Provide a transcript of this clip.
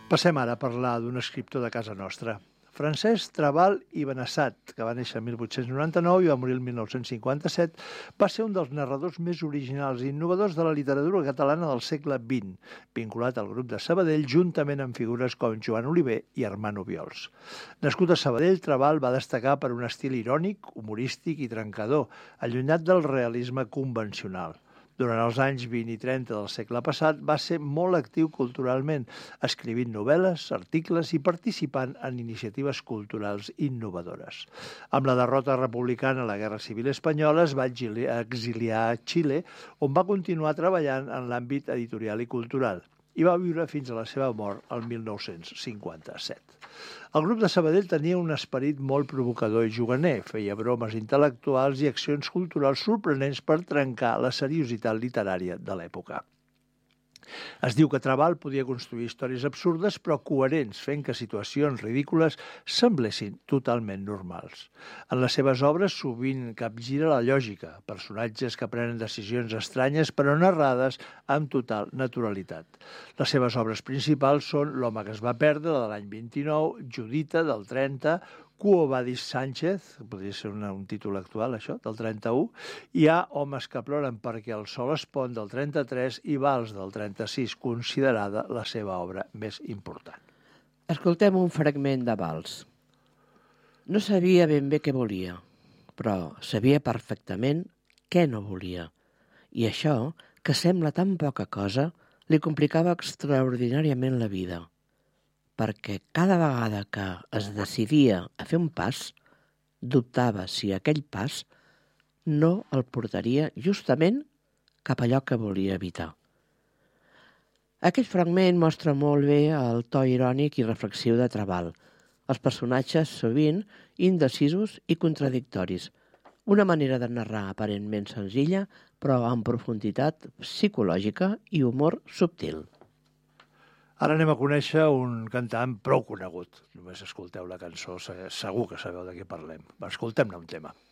Passem ara a parlar d'un escriptor de casa nostra. Francesc Trabal i Benessat, que va néixer el 1899 i va morir el 1957, va ser un dels narradors més originals i innovadors de la literatura catalana del segle XX, vinculat al grup de Sabadell juntament amb figures com Joan Oliver i Armand Obiols. Nascut a Sabadell, Trabal va destacar per un estil irònic, humorístic i trencador, allunyat del realisme convencional. Durant els anys 20 i 30 del segle passat va ser molt actiu culturalment, escrivint novel·les, articles i participant en iniciatives culturals innovadores. Amb la derrota republicana a la Guerra Civil Espanyola es va exiliar a Xile, on va continuar treballant en l'àmbit editorial i cultural, i va viure fins a la seva mort el 1957. El grup de Sabadell tenia un esperit molt provocador i juganer, feia bromes intel·lectuals i accions culturals sorprenents per trencar la seriositat literària de l'època. Es diu que Trabal podia construir històries absurdes però coherents, fent que situacions ridícules semblessin totalment normals. En les seves obres sovint capgira la lògica, personatges que prenen decisions estranyes però narrades amb total naturalitat. Les seves obres principals són L'home que es va perdre, de l'any 29, Judita, del 30, Quo Vadis Sánchez, podria ser un títol actual, això, del 31, hi ha Homes que ploren perquè el sol es pon, del 33, i Vals, del 36, considerada la seva obra més important. Escoltem un fragment de Vals. No sabia ben bé què volia, però sabia perfectament què no volia. I això, que sembla tan poca cosa, li complicava extraordinàriament la vida, perquè cada vegada que es decidia a fer un pas, dubtava si aquell pas no el portaria justament cap allò que volia evitar. Aquest fragment mostra molt bé el to irònic i reflexiu de Trabal, els personatges sovint indecisos i contradictoris, una manera de narrar aparentment senzilla, però amb profunditat psicològica i humor subtil. Ara anem a conèixer un cantant prou conegut. Només escolteu la cançó, segur que sabeu de què parlem. Escoltem-ne un tema.